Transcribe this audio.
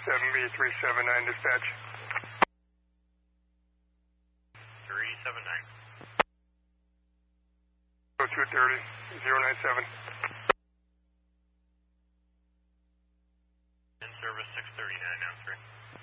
7B379 dispatch. 379. 0230 097. In service 639 now 3.